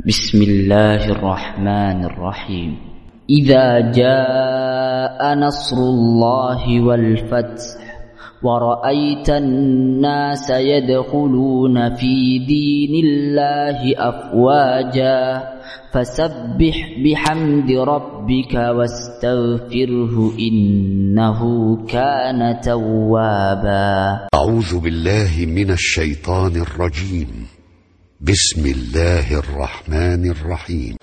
بسم الله الرحمن الرحيم. إذا جاء نصر الله والفتح ورأيت الناس يدخلون في دين الله أفواجا فسبح بحمد ربك واستغفره إنه كان توابا. أعوذ بالله من الشيطان الرجيم. بسم الله الرحمن الرحيم.